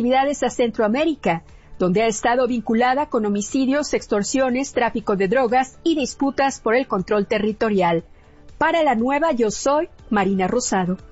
actividades a Centroamérica, donde ha estado vinculada con homicidios, extorsiones, tráfico de drogas y disputas por el control territorial. Para La Nueva, yo soy Marina Rosado.